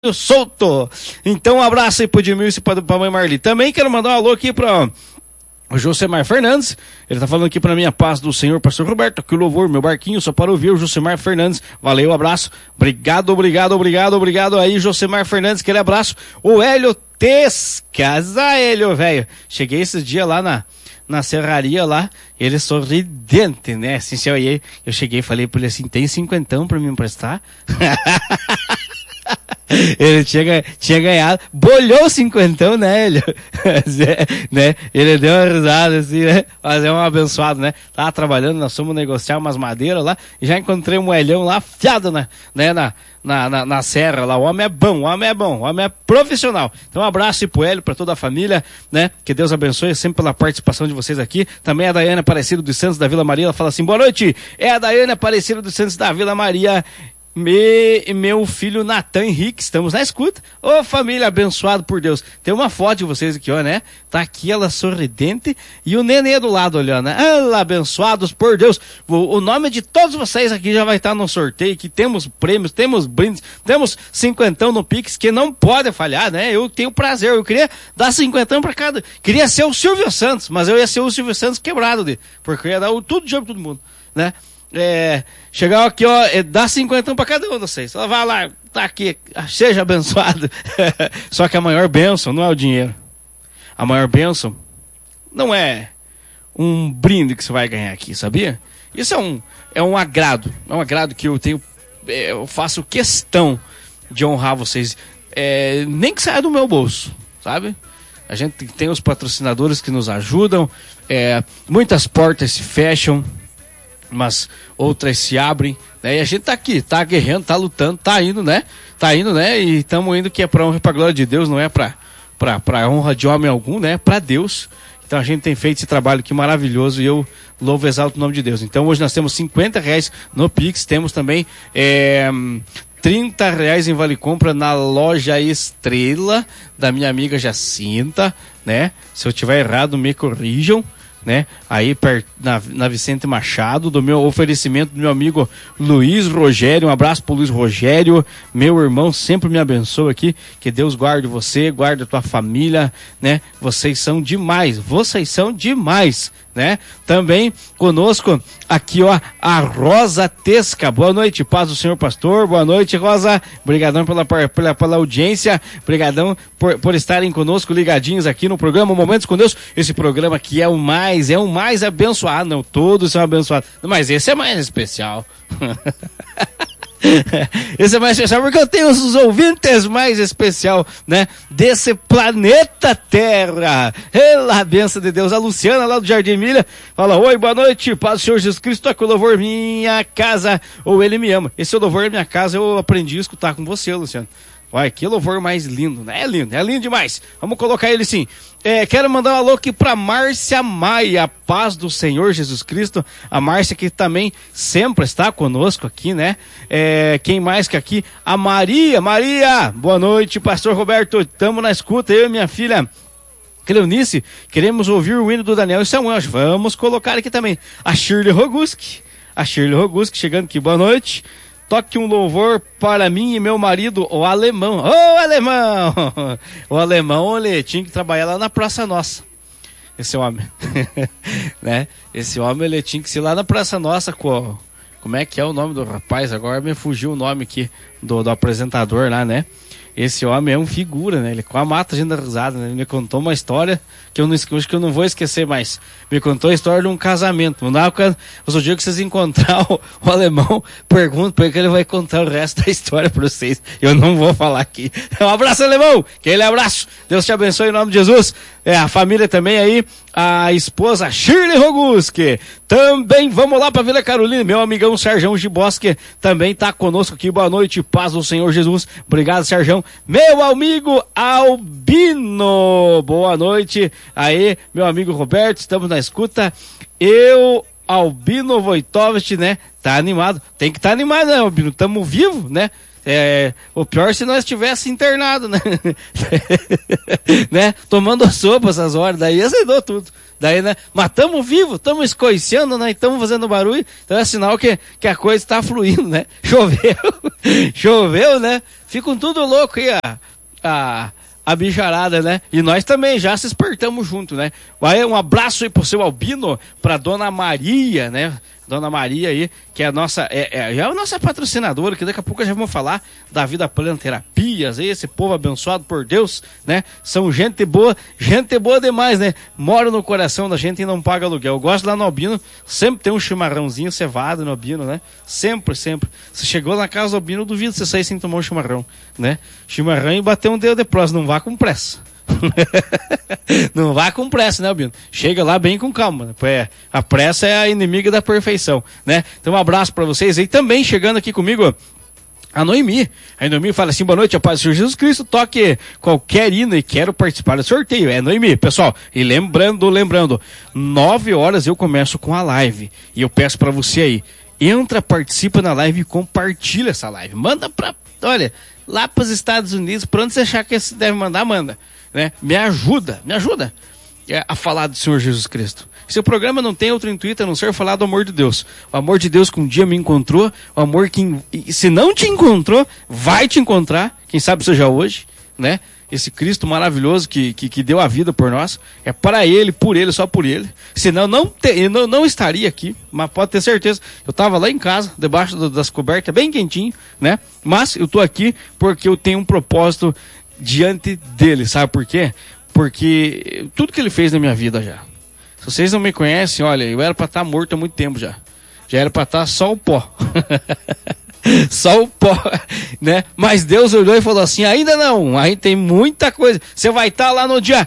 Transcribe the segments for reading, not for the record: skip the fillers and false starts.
solto. Então um abraço aí pro Edmilson e pra mãe Marli. Também quero mandar um alô aqui pra o Josemar Fernandes. Ele tá falando aqui pra minha paz do Senhor, pastor Roberto, que louvor, meu barquinho só para ouvir o Josemar Fernandes. Valeu, abraço. Obrigado aí, Josemar Fernandes, aquele abraço. O Hélio Tescas, Hélio, velho. Cheguei esses dias lá na serraria lá, ele sorridente, né? Assim, eu cheguei e falei pra ele assim, tem 50 pra me emprestar? Ele tinha ganhado, bolhou 50, né, ele? Né? Ele deu uma risada assim, né? Mas é um abençoado, né? Tava trabalhando, nós fomos negociar umas madeiras lá, e já encontrei um moelhão lá, afiado na serra lá. O homem é bom, o homem é profissional. Então um abraço aí pro Hélio, pra toda a família, né? Que Deus abençoe sempre pela participação de vocês aqui. Também a Daiane Aparecida dos Santos da Vila Maria, ela fala assim, boa noite, é a Daiane Aparecida dos Santos da Vila Maria. Meu filho Natan Henrique, estamos na escuta. Ô família, abençoado por Deus. Tem uma foto de vocês aqui, ó, né? Tá aqui ela sorridente e o nenê do lado olhando, né? Abençoados por Deus. O nome de todos vocês aqui já vai estar no sorteio, que temos prêmios, temos brindes, temos 50 no Pix, que não pode falhar, né? Eu tenho prazer, eu queria dar 50 pra cada. Queria ser o Silvio Santos, mas eu ia ser o Silvio Santos quebrado, porque eu ia dar tudo de dinheiro pra todo mundo, né? Chegar aqui, ó, dá 50 pra cada um de vocês. Só vai lá, tá aqui, seja abençoado. Só que a maior bênção não é o dinheiro. A maior bênção não é um brinde que você vai ganhar aqui, sabia? Isso é um agrado que eu tenho, eu faço questão de honrar vocês, nem que saia do meu bolso, sabe? A gente tem os patrocinadores que nos ajudam, muitas portas se fecham, mas outras se abrem, né? E a gente tá aqui, tá guerreando, tá lutando, tá indo, né? E estamos indo que é pra honra e pra glória de Deus, não é pra honra de homem algum, né? Pra Deus. Então a gente tem feito esse trabalho aqui maravilhoso e eu louvo e exalto o nome de Deus. Então hoje nós temos R$50 no Pix, temos também R$30 em Vale Compra na loja Estrela da minha amiga Jacinta, né? Se eu tiver errado, me corrijam, né? Aí na Vicente Machado, do meu oferecimento do meu amigo Luiz Rogério. Um abraço pro Luiz Rogério, meu irmão, sempre me abençoa aqui, que Deus guarde você, guarde a tua família, né? Vocês são demais, né? Também conosco aqui, ó, a Rosa Tesca. Boa noite, paz do Senhor Pastor. Boa noite, Rosa. Obrigadão pela audiência. Obrigadão por estarem conosco, ligadinhos aqui no programa Momentos com Deus. Esse programa aqui é o mais abençoado. Não, todos são abençoados, mas esse é mais especial. Esse é mais especial porque eu tenho os ouvintes mais especial, né? Desse planeta Terra. A benção de Deus. A Luciana lá do Jardim Milha fala, oi, boa noite, paz do Senhor Jesus Cristo, toca o louvor minha casa, ou ele me ama. Esse é o louvor minha casa, eu aprendi a escutar com você, Luciano. Olha, que louvor mais lindo, né? É lindo demais. Vamos colocar ele sim. Quero mandar um alô aqui pra Márcia Maia, paz do Senhor Jesus Cristo. A Márcia que também sempre está conosco aqui, né? Quem mais que aqui? A Maria, boa noite, pastor Roberto, estamos na escuta, eu e minha filha Cleonice, queremos ouvir o hino do Daniel e Samuel. Vamos colocar aqui também. A Shirley Roguski chegando aqui, boa noite. Toque um louvor para mim e meu marido, o Alemão. Ô, Alemão! O Alemão, ele tinha que trabalhar lá na Praça Nossa. Esse homem. Né? Esse homem, ele tinha que ser lá na Praça Nossa com... Como é que é o nome do rapaz? Agora me fugiu o nome aqui do apresentador lá, né? Esse homem é um figura, né? Ele quase mata a gente da risada, né? Ele me contou uma história que acho que eu não vou esquecer mais. Me contou a história de um casamento. O dia que vocês encontrar o Alemão, pergunta pra ele que ele vai contar o resto da história pra vocês. Eu não vou falar aqui. Um abraço, Alemão! Aquele abraço! Deus te abençoe em nome de Jesus. A família também aí, a esposa Shirley Roguski. Também vamos lá pra Vila Carolina. Meu amigão Serjão Gibosque também tá conosco aqui. Boa noite, paz do Senhor Jesus. Obrigado, Serjão. Meu amigo Albino, boa noite. Aí, meu amigo Roberto, estamos na escuta. Albino Wojtowicz, né? Tá animado. Tem que estar animado, né, Albino? Tamo vivo, né? O pior se nós estivesse internado, né? Né? Tomando sopa essas horas, daí azedou tudo. Daí, né? Mas estamos vivos, estamos escoiciando, né? Estamos fazendo barulho, então é sinal que a coisa está fluindo, né? Choveu, né? Ficam tudo louco aí, a bicharada, né? E nós também já se espertamos junto, né? Vai um abraço aí pro seu Albino, pra Dona Maria, né? Dona Maria aí, que é a nossa, já é a nossa patrocinadora, que daqui a pouco já vamos falar da Vida Plena Terapias, aí, esse povo abençoado por Deus, né? São gente boa demais, né? Mora no coração da gente e não paga aluguel. Eu gosto lá no Albino, sempre tem um chimarrãozinho cevado no Albino, né? Sempre. Você chegou na casa do Albino, duvido você sair sem tomar um chimarrão, né? Chimarrão e bater um dedo de próximo, não vá com pressa. Não vá com pressa, né, Albino? Chega lá bem com calma, né? A pressa é a inimiga da perfeição, né? Então um abraço pra vocês aí. Também chegando aqui comigo a Noemi. A Noemi fala assim: boa noite, a paz do Senhor Jesus Cristo, toque qualquer hino e quero participar do sorteio. É, Noemi, pessoal, e lembrando, 9 horas eu começo com a live, e eu peço pra você aí, entra, participa na live e compartilha essa live. Manda olha, lá pros Estados Unidos, pra onde você achar que você deve mandar, manda. Né? Me ajuda a falar do Senhor Jesus Cristo. Se o programa não tem outro intuito a não ser falar do amor de Deus. O amor de Deus que um dia me encontrou, o amor que, se não te encontrou, vai te encontrar, quem sabe seja hoje, né? Esse Cristo maravilhoso que deu a vida por nós, é para Ele, por Ele, só por Ele. Senão não estaria aqui, mas pode ter certeza. Eu estava lá em casa, debaixo das cobertas, bem quentinho, né? Mas eu estou aqui porque eu tenho um propósito diante dele, sabe por quê? Porque tudo que ele fez na minha vida já. Se vocês não me conhecem, olha, eu era para estar morto há muito tempo já. Já era para estar só o pó. Só o pó, né? Mas Deus olhou e falou assim: ainda não, aí tem muita coisa. Você vai estar lá no dia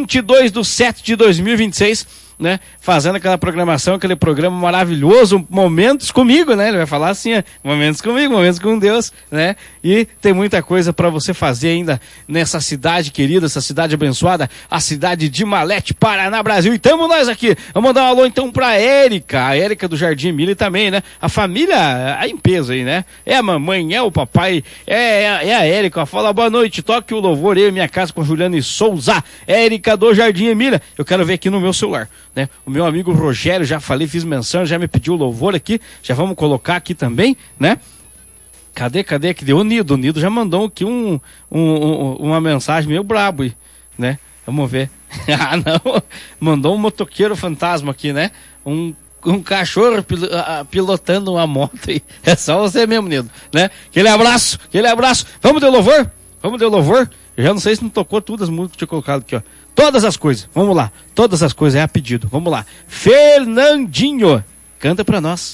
22/7/2026, né? Fazendo aquela programação, aquele programa maravilhoso, Momentos Comigo, né? Ele vai falar assim, momentos comigo, momentos com Deus, né? E tem muita coisa para você fazer ainda nessa cidade querida, essa cidade abençoada, a cidade de Malete, Paraná, Brasil. E tamo nós aqui. Vamos mandar um alô então pra Érica, a Érica do Jardim Emília também, né? A família, em peso aí, né? É a mamãe, é o papai, é a Érica. Fala boa noite, toque o louvor, eu e minha casa com Juliana e Souza. Érica do Jardim Emília. Eu quero ver aqui no meu celular, né? O meu amigo Rogério, já falei, fiz menção, já me pediu o louvor aqui, já vamos colocar aqui também, né? Cadê que deu? O Nido já mandou aqui uma mensagem meio brabo aí, né? Vamos ver. Ah, não, mandou um motoqueiro fantasma aqui, né? Um cachorro pilotando uma moto aí. É só você mesmo, Nido, né? Aquele abraço. Vamos de louvor? Eu já não sei se não tocou todas as músicas que eu tinha colocado aqui, ó. Todas as coisas, vamos lá. Todas as coisas é a pedido, vamos lá. Fernandinho, canta pra nós.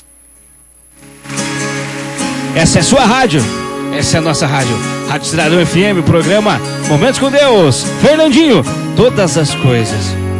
Essa é a sua rádio, essa é a nossa rádio. Rádio Cidadão FM, programa Momentos com Deus. Fernandinho, todas as coisas.